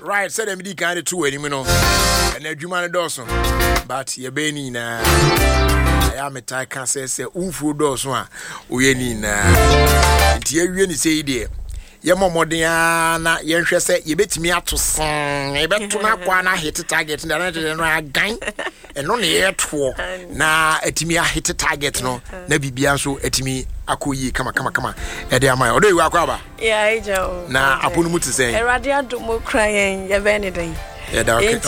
right said them di kind two anymore and adwuma no doso but ye be ni na I am a tie can say unfu doso a oye ni na nti awie ni say dey ye momoden na ye hwɛ sɛ ye betimi ato san ye beto na kwa na hit target na no agan eno na ye to na atimi a hit target no na bibia nso atimi akoyi kama e dey am odo iwa akwa ba ejo na aponu mu te sɛ erade adomo krayen ye be ni den yes.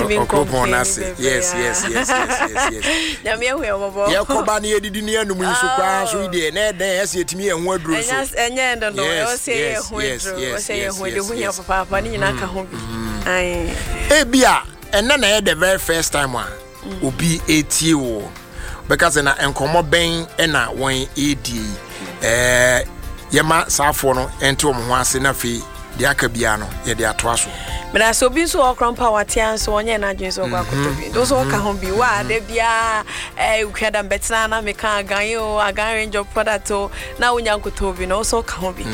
Na me hu obobo. Ye ko ba na yedidi ne anum nso kwa so ide na eden ese etimi ehun aduro so. Enye ndo no, o se ehun aduro, o se ehun de hu ya papa ni nyina ka ho bi. Ai. E bia enne na the very first time obi etie wo. Because na enkomo ben na won edi yema saafo no ente wo ho ase na fe de aka bia no ye de ato aso. But so be so crampa watian so onye na adwen so kwa kotobi those all ka ho bi wa de bia ukweda betina na me kan agan o agan range of product o na onya kotobi no so ka ho bi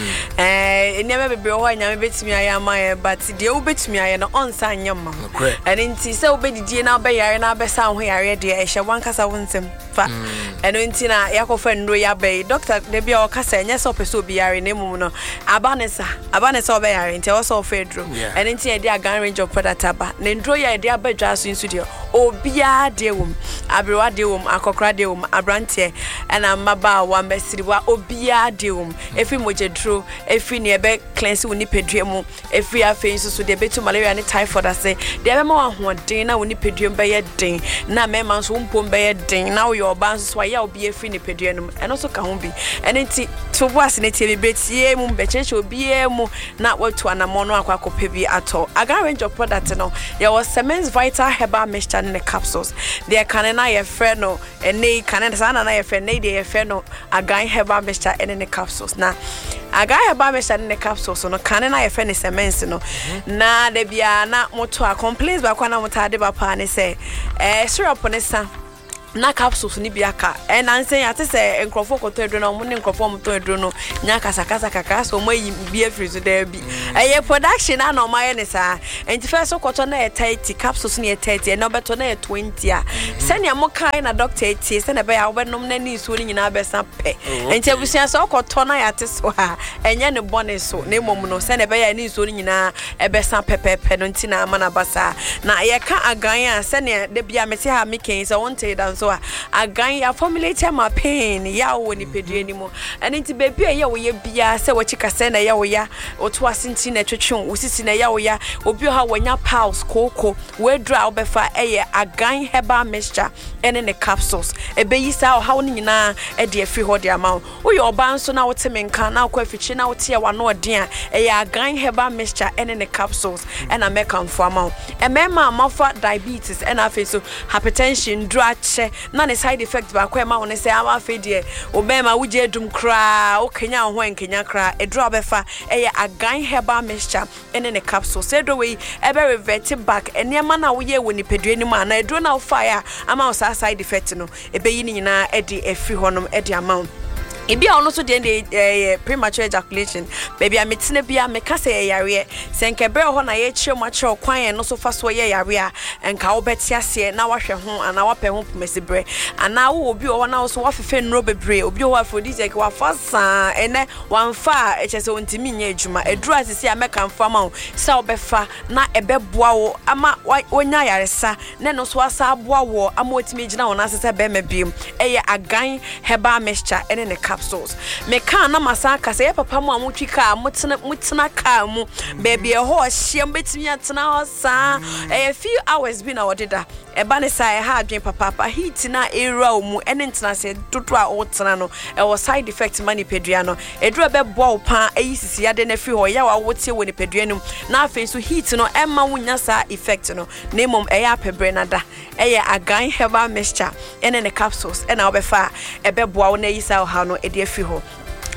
enema bebe ho anya me betimi ayama but de wo betimi aye no onsa anyama and nti se wo bedidie na be yare na be sa ho yare de e hye wan kasa wonsem fa eno nti na yakofa ndo ya be doctor de bia o kasa enye so peso bi yare na mum no abanesa obe yare nti o so fedro and nti agan range of product aba na ndro ya de abadwa so insu de obia de wom abrewa de wom akokra de wom abrante na maba wa mbesiriwa obia de wom efi mojedro efi ne ebe cleanse woni pedua mu efi afi insu so de betu malaria ne typhoid ase de ebe ma wa hoden na woni pedua be ye den na mema so mpom be ye den na wo yo ba nso so ya obia efi ne pedua no eno so ka ho bi ene nti to boas ne tie bebetie mu becheche obia mu na watu anamono akwakope bi ato agan range of product no there was Semens Vital Herbal Mixture in the capsules there can na ye friend no ene can na na ye friend ne dey ye friend no agan herbal mixture in the capsules na agan herbal mixture in the capsules no can na ye friend Semens no na de bia na moto a complaints ba kwa na moto ade ba pa ne say syrup ne sa na capsules ni biaka na nsen ya te se enkrofo koto edro na mo ne enkrofo mo to edro no nya kasa kaka so mo yi bia free so there bi production na no ma ne sa enti first koto na 30 capsules ni 30 na beto na 20 a se ne mo kai na doctor eti se na be ya obenom na ni so ni nyina be sa pe enti abusia so koto na ya te so ha enye ne bone so na emom no se na be ya ni so ni nyina e be sa pepepe no enti na ama na basa na ye ka agan a se ne de bia meti ha meken se wonte dan so agan ya formulate ma pain ya wo ni pedua ni mo ene nti baby ye wo ye bia se wo chika se na ye wo ya oto asinti na twetwe osisi na ye wo ya obi ha wonya pulse koko we dra obefa eye agan herbal mixture ene ne capsules ebeyisa o ha wo nyina e de afi ho de ama wo ye oba nso na wo temenka na akwa afichi na wo te ya wano odin a eye agan herbal mixture ene ne capsules ena make am for ama e mema amafa diabetes ena afi so hypertension drache na ne side effect ba kwa ma won say ama fe de obema wuje dum kra o kenya ho enkenya kra edro obefa eye agan herbal mixture ene ne capsule say do we ebe revert back enema na wo ye woni pedua ni ma na edro na wo fire ama wo side effect no ebe yi ni nyina e de afi honom e de amount Ibi ono so de premature ejaculation baby ametine bia meka say yare senkebre ho na ye kire mo kire kwan no so fa so ye yare a enka wo beti ase na wahwe ho ana wape ho pomesibre ana wo obi o na so wafefe nro bebre obi o aphrodisiac wa fasa ene wanfa echese ontimi nya adwuma eduru asisi ameka mfa ma wo sa obefa na ebeboa wo ama wonya yaresa ne no so asa aboa wo ama otimi gina wo na asese be mabiem eye agan herbal mixture ene ne capsules me kan na masaka say papa mu amutwika mutena ka mu baby ho hye mbetimi atena ho sa a few hours bi na wodeda e ba ne sai ha adwen papa heat na era omu ene ntena se dodo a wotena no e wo side effect mani pedua no eduro be bo pa ayisisi ade na fi ho ya wa wotie woni pedua no na afi so heat no e ma wunya sa effect no na mom e ya pebre na da e ya agan herbal mixture ene ne capsules e na obefa e be bo a wo na yisa ha no e de afi ho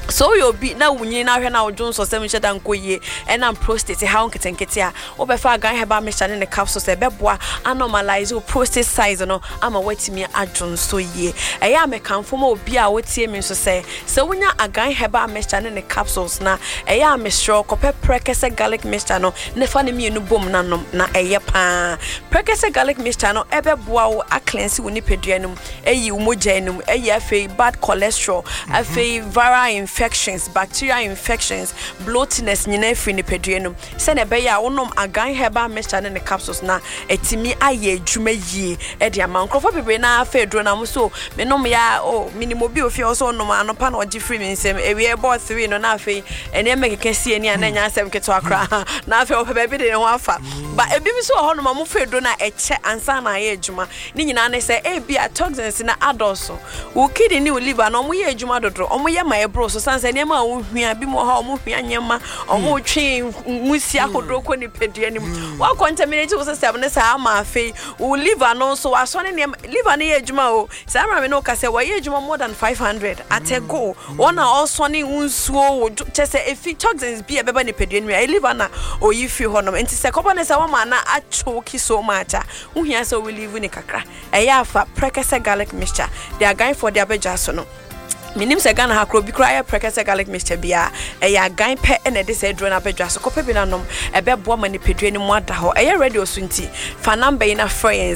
so you'll be now when you now hear now Jones or 7 shut and go ye and I'm prostate how can get here over far guy have a mission in the capsules a beboa anomalize your prostate size no I'm a waiting me at Jones so ye I am a come from more be our team so say so when a guy have a mission in the capsules na I am a stroke copper precasa garlic mixture no never me no boom nanom na a yapa precasa garlic mixture no ebe boa a cleanse winipedianum a you mojanum a yafe bad cholesterol a fe viral infections, bacterial infections, bloatiness, nyina free ni pedrenum. Send a beya onom agan heba mixture in the capsules na etimi aye dwuma yi e de amankrofa bebre na fedro na so me nom ya minimo bi ofi also nom anopa na ogi free me nsem e we about 3 no na afi ene mekeke sie ni ananya asem keto akra na afi o bebe de ho afa ba ebi bi so ho no ma fedro na eche ansa na aye dwuma ni nyina na say e bia toxins na adoso wo kidney ni liver na omo ye dwuma dodro omo ye ma ebro so sanse ne ma wo hua bi mo ha omo hua nyema omo twe nwusi akodro ko ni peduanim wa contaminate wo system ne sa ama afi wo liver no so aso ne liver ne ye dwuma o sa ma me no ka say wa ye dwuma more than 500 at a go ona also ne nsuo wo chese efi toxins bi e beba ni peduanim e liver na oyi fi honom enti se kopa ne sa wa ma na achoki so much wo hua so we live ni kakra e ya fa precasa garlic mixture they are going for their beja so no minim se Ghana ha kro bi kra precasa garlic mixture bia e ya gan pe na de se dro na bedwa so kope bi na nom e be boa mani pedwe ni mu ada ho e ya radio so nti fa number ina free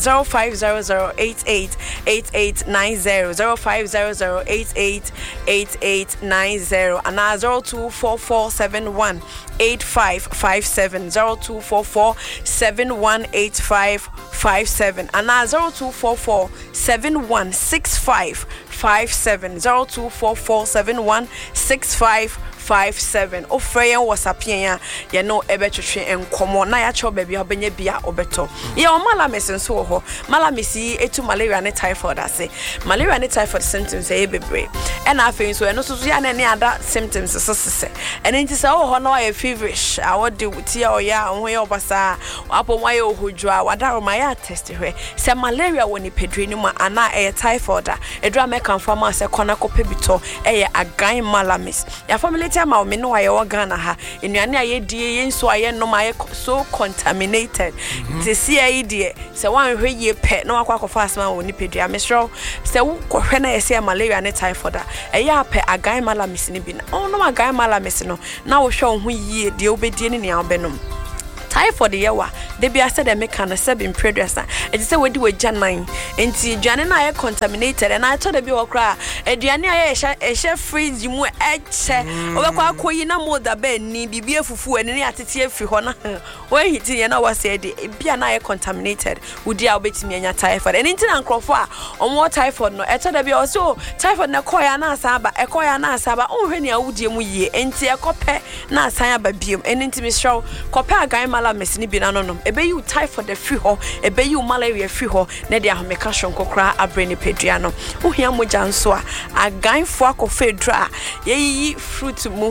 0500888890 0500888890 ana 0244718557 0244718557 ana 0244716557 0244716557 ofreyen WhatsApp ya ye no ebetwetwe enkomo na ya cho baabi obenya bia obeto ye o malamesi so ho malamesi etu malaria ne typhoid ase malaria ne typhoid symptoms e bebre and afei so eno so ya ne ada symptoms sesese ene nti se ho no ya feverish awode wuti o ya ho ya obasa apo mwa ya ohudwa wadaro ma ya test hwe se malaria woni pedre ni mu ana e typhoid edra me kan fama se kona ko pebito e agan malamis ya family ma o me no aye Ghana ha enuane aye die ye nso aye no ma so contaminated te see aye die se wan hwe ye pe na wakwa kofa asma woni pedua mesro se wo kohwe na ye se malaria ne typhoid e ya pe agan malamis ni bi na no agan malamis no na wo hwe ho yie de obedie ni ne obenom typhoid yewa de bia said the meka na sebin producer e say we di we janan enti aduane na ye contaminated and I told the bi okra aduane aye ehye freeze mu eche obekwa akoyi na moda be ni bibie fufu ene ne atete afri ho na we hiti ye na wase de bia na ye contaminated udi a obetimi anya typhoid enti na nkrofo a omo typhoid no e told the bi o so typhoid na koya na asaba ekoya na asaba onhwe ne awudie mu yie enti ekope na asan aba biem enti mi show kope agan malamis ni bi na no ebe you typhoid the free ho ebe you malaria free ho na de ahomeka shonko kra abreni pedua no ohia moja nso a aganfo akofedra yeyi fruit mu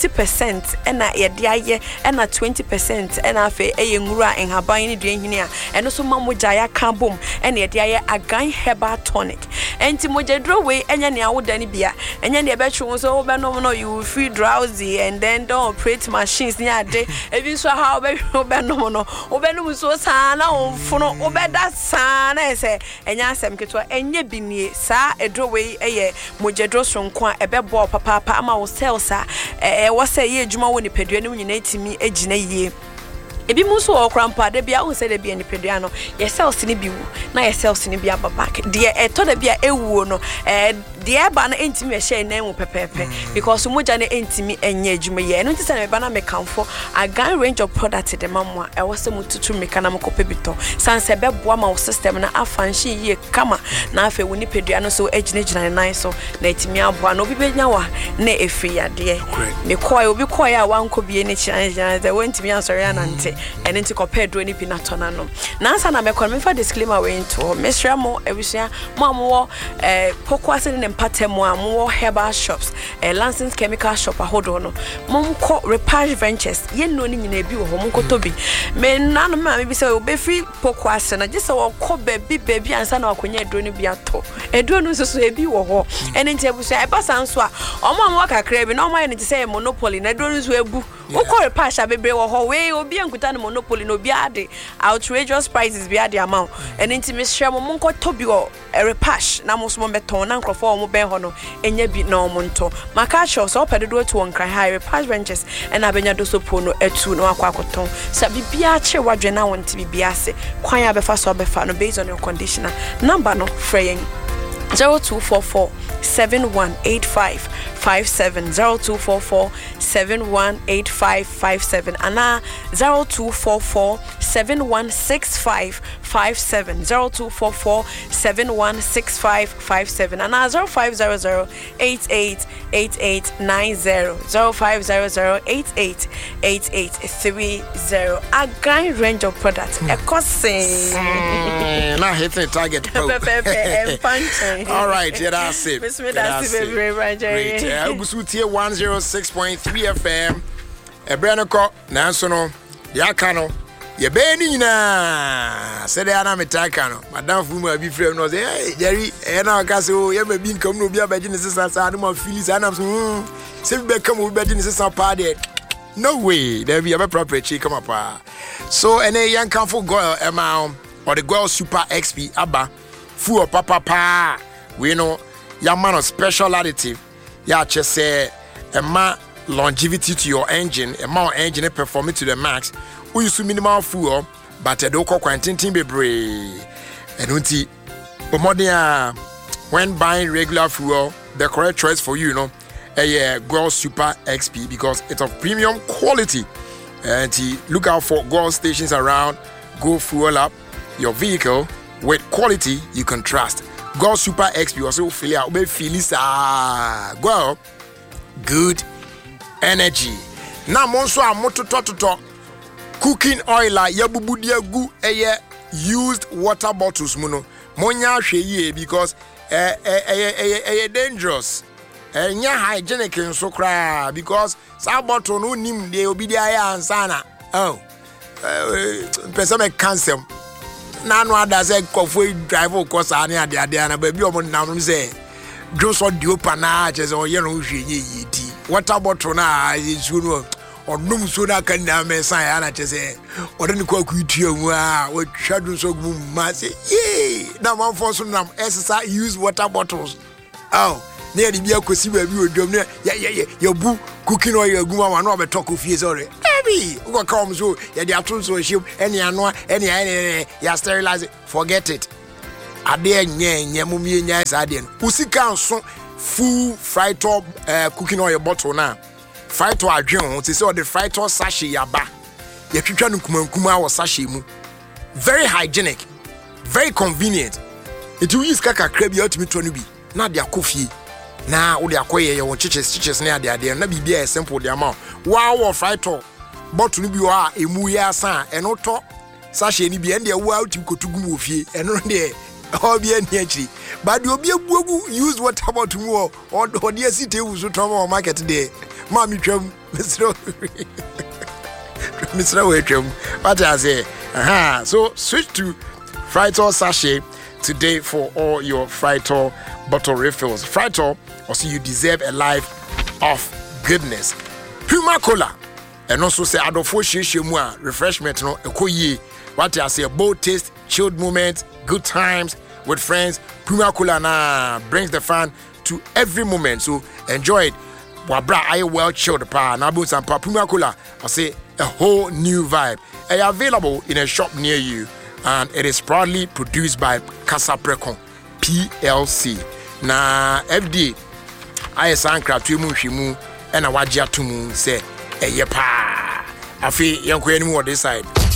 80% ena ye de aye ena 20% ena afa eye nwura enhaban ni dua hini a eno so mamoja ya ka bom ena ye de aye agan herbal tonic enti moja dro we enya ne awoda ni bia enya ne ebe twu so obe no you feel drowsy and then don't operate machines ni ade ebi so ha obe no obenu so sana onfuno obeda sana ese enya asem ketwa enye binie sa edro we eye mojedro sonko a ebebo papa ama wo cells a wo se ye adwuma wo ni pedua ni nyina etimi egina yie ebi muso okrampa de bia wo se de bia ni pedua no ye cells ni biwu na ye cells ni bia babak de eto de bia ewuo no the eba na entimi ehye na enwu pepepe because moja na entimi enye adwuma ye eno ntisa na eba na mekanfo agan range of product de mamwa e wo se mututu meka na mkope bito sanse beboa ma wo system na afanhye ye kama na afa woni pedua no so agina nan so na etimi aboa na obi benya wa na efi yade me koy obi koy a wanko bie ne china de wentimi ansori anante eno nti kopedro ni bi na tona no na ansa na mekon me fa disclaimer we into mesramo e abusua mo pokwase ne mpatemu a mo herbal shops licensed chemical shop ahodo no mo ko Repage Ventures ye no ni nyina bi wo ho mo kotobi me nanu ma me bi se obe free pokwase na gise wo ko baby ansa na akonya eduro no bi ato eduro no so ebi wo ho ene nti abusua e basa nso a omo kakra bi na omo ye ne say monopoly na eduro no so ebu wo ko Repage abebre wo ho we obi ankuta no monopoly no bi ade outrageous prices bi ade amount ene nti me hwe mo ko tobi wo Repage na mo so mo beton na nkrofo mo ben ho no enya bi na omo nto maka show so pedodo to on cry high Repage Ventures and abenya do so po no etu no akwa akoton sa bibia che wadwe na wonte bibia se kwan ya befa so befa no based on your conditioner number no fraying 0244 718557 0244 718557 and 0244 716557 0244 716557 and 0500 888890 0500 888830 a grand range of products now hitting target all right, yeah, that's it. That's it. Great. 106.3 FM. Ebrenoko, Nansono, Yakano, Yabeni na. Said the Anna Metakano. Madame Fuma be free no say, hey, Jerry, and our castle, you ever been come no be a business as animal feelings and I'm say become with business party. No way, there be a proper chick come up. So, and a young comfort girl amount or the girl super XP Abba. Fu papa we know your man of special additive ya just say a ma longevity to your engine a more engine perform it to the max we use minimal fuel but a doko quantin be brave and unti modern when buying regular fuel the correct choice for you know a Gold Super XP because it's of premium quality and look out for Gold stations around. Go fuel up your vehicle with quality you can trust. Gold Super XP also feel out be feelings well good energy. Na monso amoto to cooking oil la yabubu diagu used water bottles muno. Monya hwe ye because dangerous. Nya hygienic nso kra because sa bottle no nim de obi dia ya ansana. Oh. Person me cancel. Na no ada say kofo drive course ani ade na ba bi omo na no say Joso di open na che say oye no hwe ye ti water bottle na yesu no onum so na kan na me san ya na che say ode ni kwa kutua mu a o twadu so gum ma say ye na man for so nam exercise use water bottles oh na di bia kosi ba bi odwom na ya bu cooking oil aguma ma na obeto fie sorry go come so ya dey ato so ship any ano any ya sterilize it forget it ade nye mumie nya is ade usika nso full frito cooking oil bottle na frito adwen ho say the frito sachet yaba ya twitwa no kumankuma wo sachet mu very hygienic very convenient it will use kaka krabi ultimate to no bi na de akofie na wo de akoye ye wo chiches na ade na bibia simple de amount wow frito bottle bi wa emu ya san eno to sachet ni bi en de wa utim kotugum ofie eno de obi ani achi but obi aguagu use water bottle mu o de asite wuso to ma market de ma mi twam Mr. we twam what I say so switch to Frito sachet today for all your Frito bottle refills. Frito, also you deserve a life of goodness. Puma Cola and also say adofo shishimwa refreshment no ekoyi what I say bold taste chilled moment good times with friends. Puma Cola na brings the fun to every moment, so enjoy it. Wabra I well chilled pa na bo sampa Puma Cola I say a whole new vibe. They are available in a shop near you and it is proudly produced by Casaprecon PLC. Na FD I sankra to mu hwimu and a wagya to mu say eyepa afi yanko eni mo this side